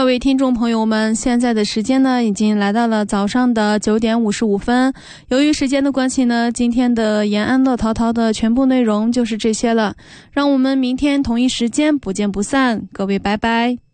位听众朋友们，现在的时间呢已经来到了早上的9点55分。由于时间的关系呢，今天的延安乐淘淘的全部内容就是这些了。让我们明天同一时间不见不散，各位拜拜。